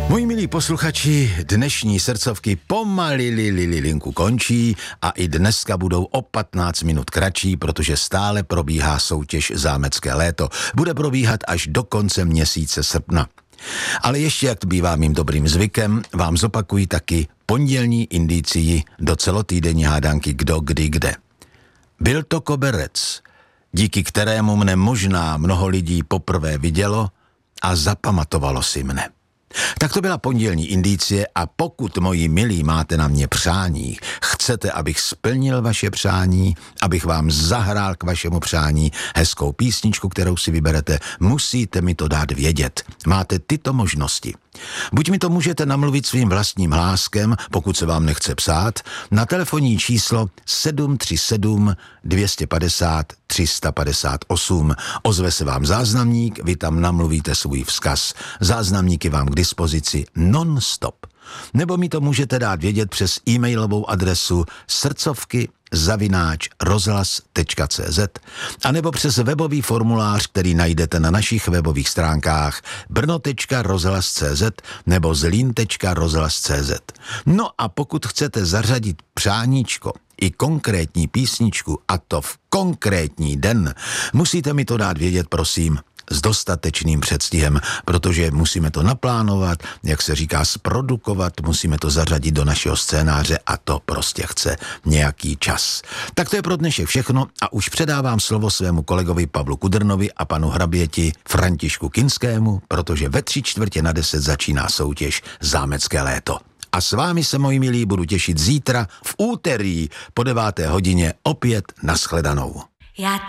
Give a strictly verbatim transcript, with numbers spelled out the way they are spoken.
Moji milí posluchači, dnešní srdcovky pomalili linku končí a i dneska budou o patnáct minut kratší, protože stále probíhá soutěž Zámecké léto. Bude probíhat až do konce měsíce srpna. Ale ještě, jak to bývá mým dobrým zvykem, vám zopakuji taky pondělní indicii do celotýdenní hádanky Kdo, kdy, kde. Byl to koberec, díky kterému mne možná mnoho lidí poprvé vidělo a zapamatovalo si mne. Tak to byla pondělní indicie a pokud, moji milí, máte na mě přání, chcete, abych splnil vaše přání, abych vám zahrál k vašemu přání hezkou písničku, kterou si vyberete, musíte mi to dát vědět. Máte tyto možnosti. Buď mi to můžete namluvit svým vlastním hláskem, pokud se vám nechce psát, na telefonní číslo sedm tři sedm dvě padesát tři padesát osm. Ozve se vám záznamník, vy tam namluvíte svůj vzkaz. Záznamník je vám k dispozici non-stop. Nebo mi to můžete dát vědět přes e-mailovou adresu srdcovky zavináč rozhlas tečka cé zet a nebo přes webový formulář, který najdete na našich webových stránkách brno tečka rozhlas tečka cé zet nebo zlín tečka rozhlas tečka cé zet. No a pokud chcete zařadit přáníčko i konkrétní písničku, a to v konkrétní den, musíte mi to dát vědět, prosím, s dostatečným předstihem, protože musíme to naplánovat, jak se říká, zprodukovat, musíme to zařadit do našeho scénáře a to prostě chce nějaký čas. Tak to je pro dnešek všechno a už předávám slovo svému kolegovi Pavlu Kudrnovi a panu hraběti Františku Kinskému, protože ve tři čtvrtě na deset začíná soutěž Zámecké léto. A s vámi se, moji milí, budu těšit zítra v úterý po deváté hodině opět nashledanou. Já